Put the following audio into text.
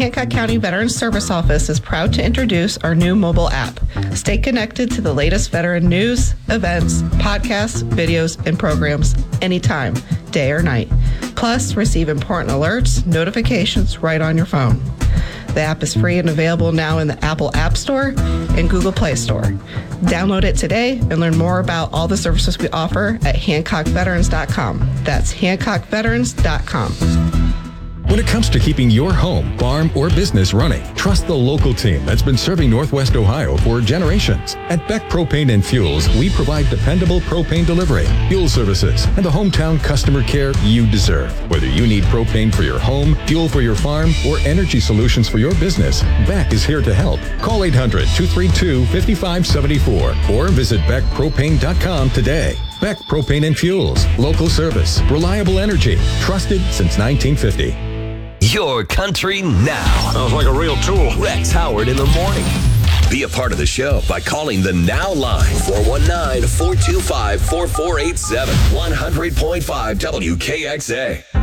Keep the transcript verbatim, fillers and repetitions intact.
Hancock County Veterans Service Office is proud to introduce our new mobile app. Stay connected to the latest veteran news, events, podcasts, videos, and programs anytime, day or night. Plus, receive important alerts, notifications right on your phone. The app is free and available now in the Apple App Store and Google Play Store. Download it today and learn more about all the services we offer at hancock veterans dot com. That's hancock veterans dot com. When it comes to keeping your home, farm, or business running, trust the local team that's been serving Northwest Ohio for generations. At Beck Propane and Fuels, we provide dependable propane delivery, fuel services, and the hometown customer care you deserve. Whether you need propane for your home, fuel for your farm, or energy solutions for your business, Beck is here to help. Call eight hundred, two three two, five five seven four or visit beck propane dot com today. Beck Propane and Fuels, local service, reliable energy, trusted since nineteen fifty. Your country now. Sounds like a real tool. Rex Howard in the morning. Be a part of the show by calling the Now line, four one nine, four two five, four four eight seven, one hundred point five W K X A.